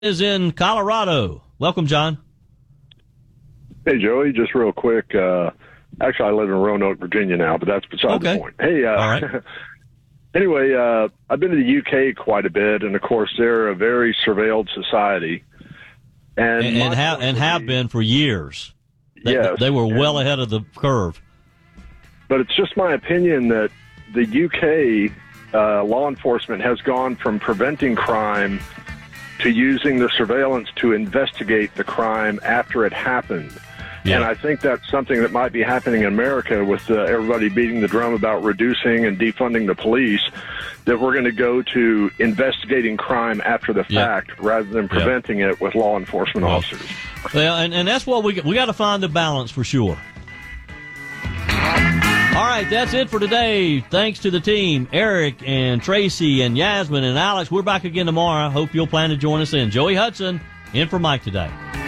is in Colorado. Welcome, John. Hey, Joey, just real quick. Actually, I live in Roanoke, Virginia now, but that's beside the point. Hey, all right. Anyway, I've been to the UK quite a bit, and of course, they're a very surveilled society. And have been for years. They were well ahead of the curve. But it's just my opinion that the UK law enforcement has gone from preventing crime to using the surveillance to investigate the crime after it happened. Yeah. And I think that's something that might be happening in America with everybody beating the drum about reducing and defunding the police, that we're going to go to investigating crime after the fact rather than preventing it with law enforcement officers. Well, and that's what we got to find the balance for sure. All right, that's it for today. Thanks to the team, Eric and Tracy and Yasmin and Alex. We're back again tomorrow. Hope you'll plan to join us in. Joey Hudson in for Mike today.